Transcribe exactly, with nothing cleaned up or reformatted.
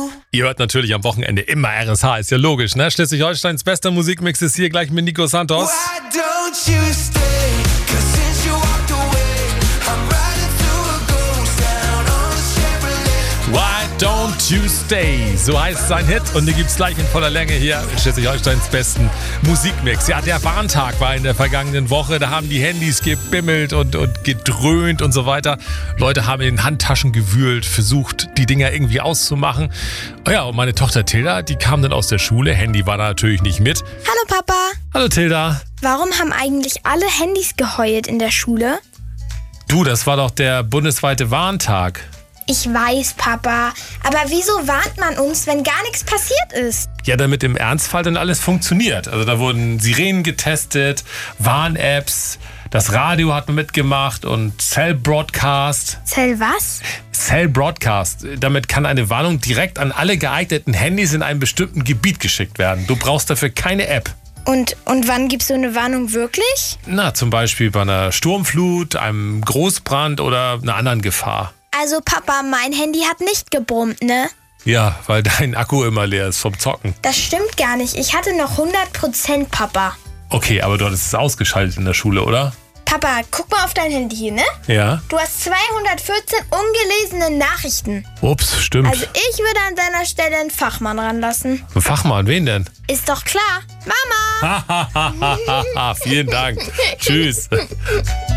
Ihr hört natürlich am Wochenende immer R S H, ist ja logisch, ne? Schleswig-Holsteins bester Musikmix ist hier gleich mit Nico Santos. Why don't you stay? 'Cause since you walked away, I'm riding through a ghost town on a Chevrolet. Why don't you stay? So heißt sein Hit und den gibt's gleich in voller Länge hier in Schleswig-Holsteins besten Musikmix. Ja, der Warntag war in der vergangenen Woche, da haben die Handys gebimmelt und, und gedröhnt und so weiter. Leute haben in den Handtaschen gewühlt, versucht, die Dinger irgendwie auszumachen. Oh ja, und meine Tochter Tilda, die kam dann aus der Schule, Handy war da natürlich nicht mit. Hallo Papa. Hallo Tilda. Warum haben eigentlich alle Handys geheult in der Schule? Du, das war doch der bundesweite Warntag. Ich weiß, Papa. Aber wieso warnt man uns, wenn gar nichts passiert ist? Ja, damit im Ernstfall dann alles funktioniert. Also da wurden Sirenen getestet, Warn-Apps, das Radio hat mitgemacht und Cell Broadcast. Cell was? Cell Broadcast. Damit kann eine Warnung direkt an alle geeigneten Handys in einem bestimmten Gebiet geschickt werden. Du brauchst dafür keine App. Und, und wann gibt's so eine Warnung wirklich? Na, zum Beispiel bei einer Sturmflut, einem Großbrand oder einer anderen Gefahr. Also Papa, mein Handy hat nicht gebrummt, ne? Ja, weil dein Akku immer leer ist vom Zocken. Das stimmt gar nicht. Ich hatte noch hundert Prozent, Papa. Okay, aber du hattest es ausgeschaltet in der Schule, oder? Papa, guck mal auf dein Handy hier, ne? Ja. Du hast zweihundertvierzehn ungelesene Nachrichten. Ups, stimmt. Also ich würde an deiner Stelle einen Fachmann ranlassen. Ein Fachmann, wen denn? Ist doch klar. Mama! Vielen Dank. Tschüss.